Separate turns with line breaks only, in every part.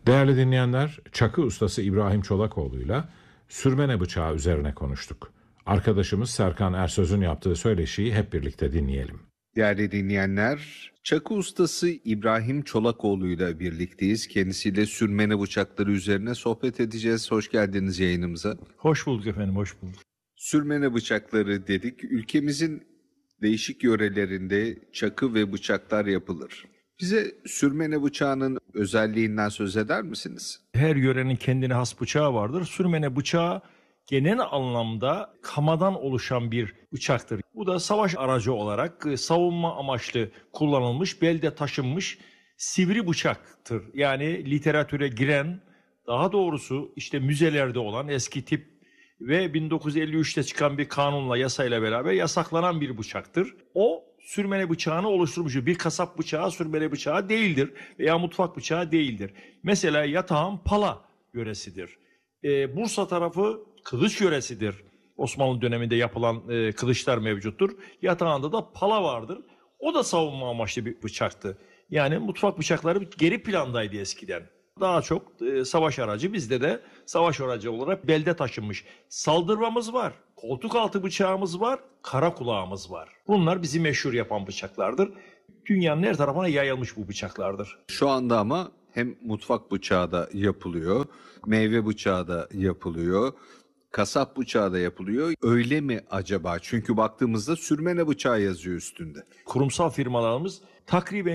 Değerli dinleyenler, çakı ustası İbrahim Çolakoğlu'yla sürmene bıçağı üzerine konuştuk. Arkadaşımız Serkan Ersöz'ün yaptığı söyleşiyi hep birlikte dinleyelim.
Değerli dinleyenler, çakı ustası İbrahim Çolakoğlu'yla birlikteyiz. Kendisiyle sürmene bıçakları üzerine sohbet edeceğiz. Hoş geldiniz yayınımıza.
Hoş bulduk efendim, hoş bulduk.
Sürmene bıçakları dedik. Ülkemizin değişik yörelerinde çakı ve bıçaklar yapılır. Bize sürmene bıçağının özelliğinden söz eder misiniz?
Her yörenin kendine has bıçağı vardır. Sürmene bıçağı genel anlamda kamadan oluşan bir bıçaktır. Bu da savaş aracı olarak savunma amaçlı kullanılmış, belde taşınmış sivri bıçaktır. Yani literatüre giren, daha doğrusu işte müzelerde olan eski tip ve 1953'te çıkan bir kanunla, yasayla beraber yasaklanan bir bıçaktır. O sürmene bıçağını oluşturmuş. Bir kasap bıçağı sürmene bıçağı değildir veya mutfak bıçağı değildir. Mesela yatağın Pala yöresidir. Bursa tarafı kılıç yöresidir. Osmanlı döneminde yapılan kılıçlar mevcuttur. Yatağında da pala vardır. O da savunma amaçlı bir bıçaktı. Yani mutfak bıçakları geri plandaydı eskiden. Daha çok savaş aracı, bizde de savaş aracı olarak belde taşınmış. Saldırmamız var, koltuk altı bıçağımız var, kara kulağımız var. Bunlar bizi meşhur yapan bıçaklardır. Dünyanın her tarafına yayılmış bu bıçaklardır.
Şu anda ama hem mutfak bıçağı da yapılıyor, meyve bıçağı da yapılıyor, kasap bıçağı da yapılıyor. Öyle mi acaba? Çünkü baktığımızda sürmene bıçağı yazıyor üstünde.
Kurumsal firmalarımız takriben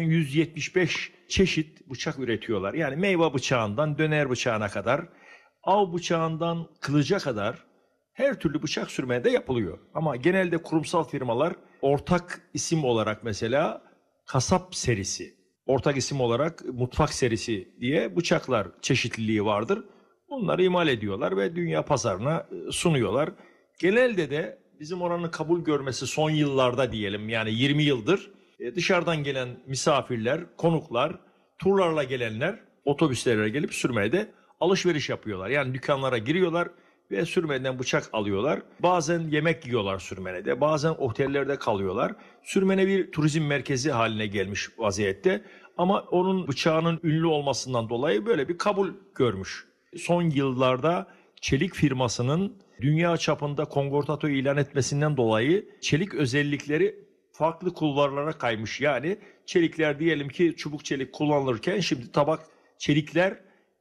175 çeşit bıçak üretiyorlar. Yani meyve bıçağından döner bıçağına kadar, av bıçağından kılıca kadar her türlü bıçak sürmede yapılıyor. Ama genelde kurumsal firmalar ortak isim olarak mesela kasap serisi, ortak isim olarak mutfak serisi diye bıçaklar çeşitliliği vardır. Bunları imal ediyorlar ve dünya pazarına sunuyorlar. Genelde de bizim oranın kabul görmesi son yıllarda diyelim, yani 20 yıldır dışarıdan gelen misafirler, konuklar, turlarla gelenler otobüslere gelip sürmede alışveriş yapıyorlar. Yani dükkanlara giriyorlar ve sürmeden bıçak alıyorlar. Bazen yemek yiyorlar sürmenede, bazen otellerde kalıyorlar. Sürmene bir turizm merkezi haline gelmiş vaziyette ama onun bıçağının ünlü olmasından dolayı böyle bir kabul görmüş. Son yıllarda çelik firmasının dünya çapında kongordato ilan etmesinden dolayı çelik özellikleri farklı kulvarlara kaymış. Yani çelikler diyelim ki çubuk çelik kullanılırken şimdi tabak çelikler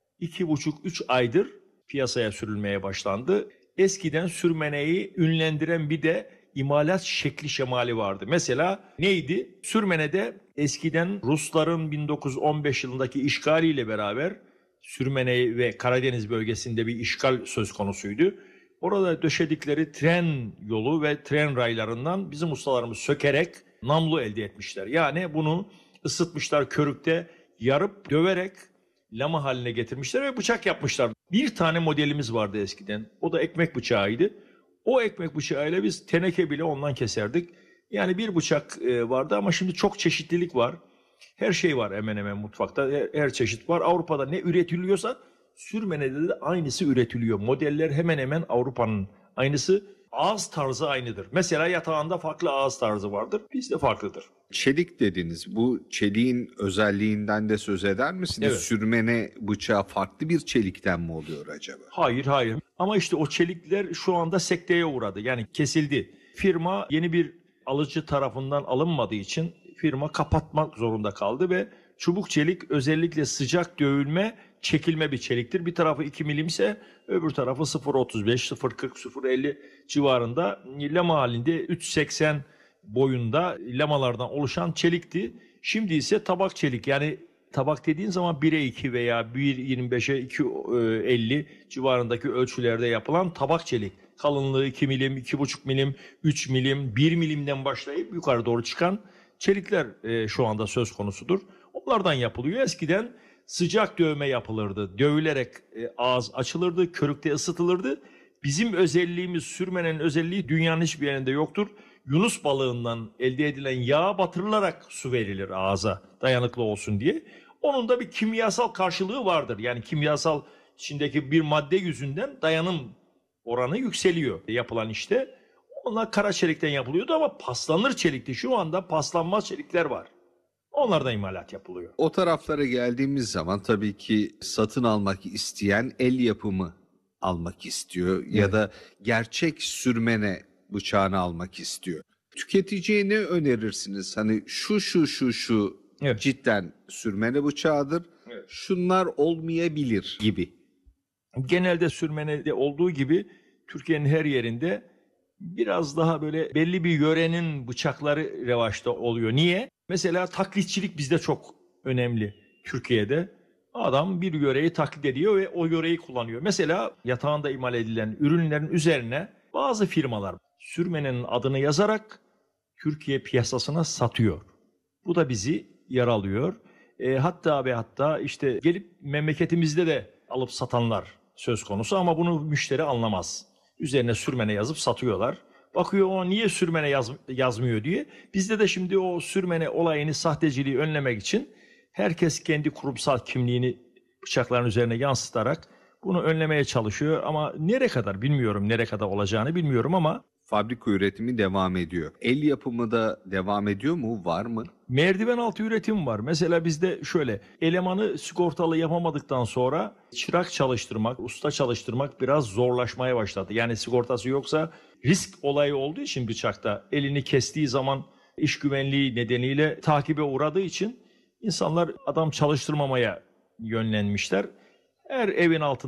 2,5-3 aydır piyasaya sürülmeye başlandı. Eskiden sürmeneyi ünlendiren bir de imalat şekli şemali vardı. Mesela neydi? Sürmenede eskiden Rusların 1915 yılındaki işgaliyle beraber Sürmene ve Karadeniz bölgesinde bir işgal söz konusuydu. Orada döşedikleri tren yolu ve tren raylarından bizim ustalarımız sökerek namlu elde etmişler. Yani bunu ısıtmışlar, körükte yarıp döverek lama haline getirmişler ve bıçak yapmışlar. Bir tane modelimiz vardı eskiden. O da ekmek bıçağıydı. O ekmek bıçağıyla biz teneke bile ondan keserdik. Yani bir bıçak vardı ama şimdi çok çeşitlilik var. Her şey var hemen hemen mutfakta. Her çeşit var. Avrupa'da ne üretiliyorsa sürmenede de aynısı üretiliyor. Modeller hemen hemen Avrupa'nın aynısı. Ağız tarzı aynıdır. Mesela yatağında farklı ağız tarzı vardır. Bizde farklıdır.
Çelik dediniz. Bu çeliğin özelliğinden de söz eder misiniz?
Evet.
Sürmene bıçağı farklı bir çelikten mi oluyor acaba?
Hayır. Ama işte o çelikler şu anda sekteye uğradı. Yani kesildi. Firma yeni bir alıcı tarafından alınmadığı için firma kapatmak zorunda kaldı ve çubuk çelik özellikle sıcak dövülme, çekilme bir çeliktir. Bir tarafı 2 milimse öbür tarafı 0.35, 0.40, 0.50 civarında lama halinde 3.80 boyunda lamalardan oluşan çelikti. Şimdi ise tabak çelik, yani tabak dediğin zaman 1'e 2 veya 1.25'e 2.50 civarındaki ölçülerde yapılan tabak çelik. Kalınlığı 2 milim, 2,5 milim, 3 milim, 1 milimden başlayıp yukarı doğru çıkan çelikler şu anda söz konusudur. Onlardan yapılıyor. Eskiden sıcak dövme yapılırdı. Dövülerek ağız açılırdı, körükte ısıtılırdı. Bizim özelliğimiz, sürmenin özelliği dünyanın hiçbir yerinde yoktur. Yunus balığından elde edilen yağa batırılarak su verilir ağza dayanıklı olsun diye. Onun da bir kimyasal karşılığı vardır. Yani kimyasal içindeki bir madde yüzünden dayanım oranı yükseliyor yapılan işte. Onlar kara çelikten yapılıyordu ama paslanır çelikti. Şu anda paslanmaz çelikler var. Onlardan imalat yapılıyor.
O taraflara geldiğimiz zaman tabii ki satın almak isteyen el yapımı almak istiyor ya da gerçek sürmene bıçağını almak istiyor. Tüketiciye ne önerirsiniz? Hani şu
Evet.
cidden sürmene bıçağıdır.
Evet.
Şunlar olmayabilir gibi.
Genelde sürmenede olduğu gibi Türkiye'nin her yerinde biraz daha böyle belli bir yörenin bıçakları revaçta oluyor. Niye? Mesela taklitçilik bizde çok önemli Türkiye'de. Adam bir yöreyi taklit ediyor ve o yöreyi kullanıyor. Mesela yatağında imal edilen ürünlerin üzerine bazı firmalar sürmenin adını yazarak Türkiye piyasasına satıyor. Bu da bizi yaralıyor. Hatta işte gelip memleketimizde de alıp satanlar söz konusu ama bunu müşteri anlamaz. Üzerine sürmene yazıp satıyorlar. Bakıyor o niye sürmene yazmıyor diye. Bizde de şimdi o sürmene olayını, sahteciliği önlemek için herkes kendi kurumsal kimliğini bıçakların üzerine yansıtarak bunu önlemeye çalışıyor. Ama nereye kadar bilmiyorum, nereye kadar olacağını bilmiyorum ama
Fabrika üretimi devam ediyor. El yapımı da devam ediyor mu? Var mı?
merdiven altı üretim var. Mesela bizde şöyle elemanı sigortalı yapamadıktan sonra çırak çalıştırmak, usta çalıştırmak biraz zorlaşmaya başladı. Yani sigortası yoksa risk olayı olduğu için bıçakta elini kestiği zaman iş güvenliği nedeniyle takibe uğradığı için insanlar adam çalıştırmamaya yönlenmişler. Her evin altında